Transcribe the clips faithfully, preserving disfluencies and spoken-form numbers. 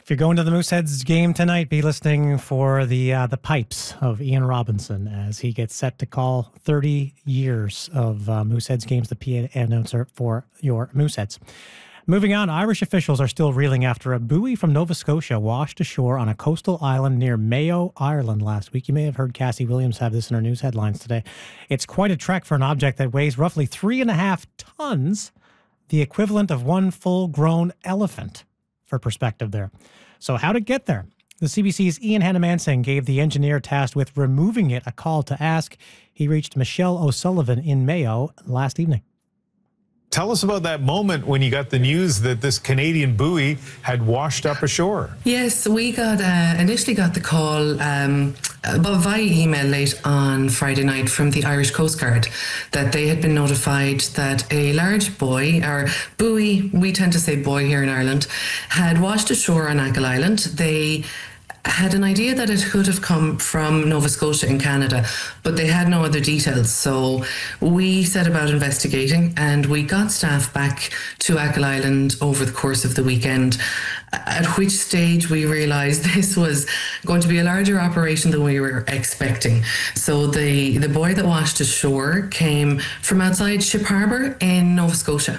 If you're going to the Mooseheads game tonight, be listening for the uh, the pipes of Ian Robinson as he gets set to call thirty years of uh, Mooseheads games, the P A announcer for your Mooseheads. Moving on, Irish officials are still reeling after a buoy from Nova Scotia washed ashore on a coastal island near Mayo, Ireland last week. You may have heard Cassie Williams have this in her news headlines today. It's quite a trek for an object that weighs roughly three and a half tons, the equivalent of one full-grown elephant, for perspective there. So how to get there? The C B C's Ian Hannah-Mansing gave the engineer tasked with removing it a call to ask. He reached Michelle O'Sullivan in Mayo last evening. Tell us about that moment when you got the news that this Canadian buoy had washed up ashore. Yes, we got uh, initially got the call um, about via email late on Friday night from the Irish Coast Guard that they had been notified that a large buoy, or buoy, we tend to say buoy here in Ireland, had washed ashore on Achill Island. They had an idea that it could have come from Nova Scotia in Canada, but they had no other details. So we set about investigating and we got staff back to Achill Island over the course of the weekend, at which stage we realised this was going to be a larger operation than we were expecting. So the, the buoy that washed ashore came from outside Ship Harbour in Nova Scotia.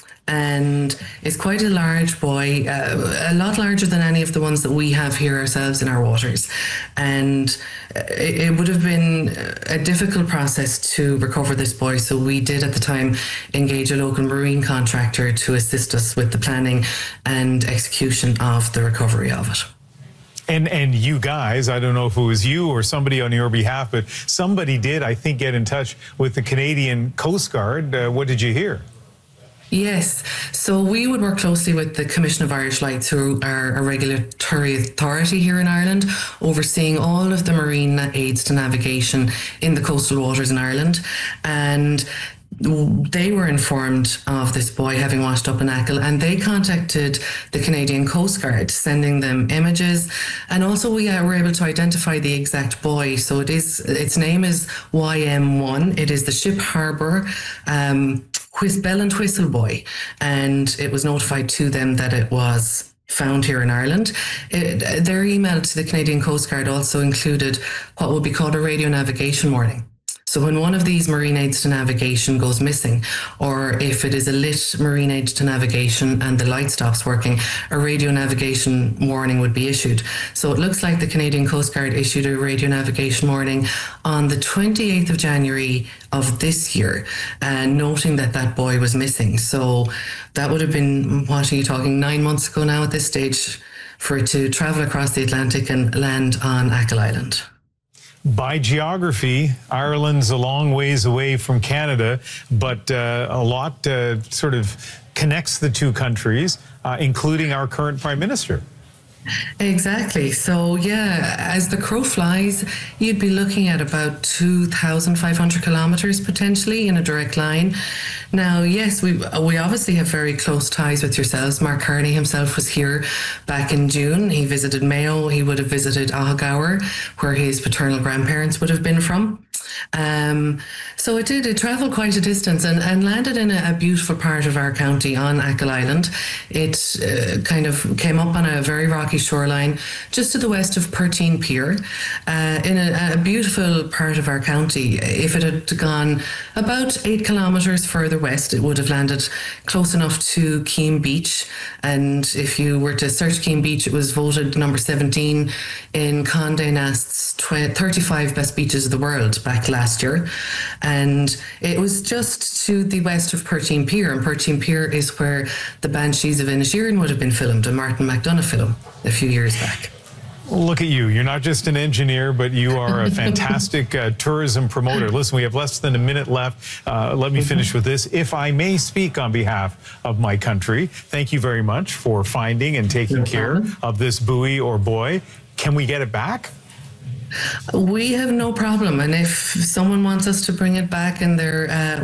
And it's quite a large buoy, uh, a lot larger than any of the ones that we have here ourselves in our waters. And it, it would have been a difficult process to recover this buoy. So we did at the time engage a local marine contractor to assist us with the planning and execution of the recovery of it. And and you guys, I don't know if it was you or somebody on your behalf, but somebody did, I think, get in touch with the Canadian Coast Guard. Uh, what did you hear? Yes, so we would work closely with the Commission of Irish Lights, who are a regulatory authority here in Ireland, overseeing all of the marine aids to navigation in the coastal waters in Ireland. And they were informed of this buoy having washed up in Achill, and they contacted the Canadian Coast Guard, sending them images. And also we uh, were able to identify the exact buoy. So it is, its name is Y M one. It is the Ship Harbour um, Whist, Bell and Whistle buoy, and it was notified to them that it was found here in Ireland. It, their email to the Canadian Coast Guard also included what would be called a radio navigation warning. So when one of these marine aids to navigation goes missing, or if it is a lit marine aid to navigation and the light stops working, a radio navigation warning would be issued. So it looks like the Canadian Coast Guard issued a radio navigation warning on the twenty-eighth of January of this year, uh, noting that that buoy was missing. So that would have been, what are you talking, nine months ago now at this stage, for it to travel across the Atlantic and land on Achill Island. By geography, Ireland's a long ways away from Canada, but uh, a lot uh, sort of connects the two countries, uh, including our current Prime Minister. Exactly. So, yeah, as the crow flies, you'd be looking at about two thousand five hundred kilometres potentially in a direct line. Now, yes, we we obviously have very close ties with yourselves. Mark Carney himself was here back in June. He visited Mayo. He would have visited Ahagower, where his paternal grandparents would have been from. Um, so it did, it travelled quite a distance and, and landed in a, a beautiful part of our county on Achill Island. It uh, kind of came up on a very rocky shoreline just to the west of Perteen Pier, uh, in a, a beautiful part of our county. If it had gone about eight kilometres further west, it would have landed close enough to Keem Beach. And if you were to search Keem Beach, it was voted number seventeen in Condé Nast's thirty-five best beaches of the world back last year. And it was just to the west of Perteen Pier, and Perteen Pier is where the Banshees of Inisherin would have been filmed, a Martin McDonagh film a few years back. Look at you. You're not just an engineer, but you are a fantastic uh, tourism promoter. Listen, we have less than a minute left. Uh, let me finish with this. If I may speak on behalf of my country, thank you very much for finding and taking care of this buoy or buoy. Can we get it back? We have no problem. And if someone wants us to bring it back and they're uh,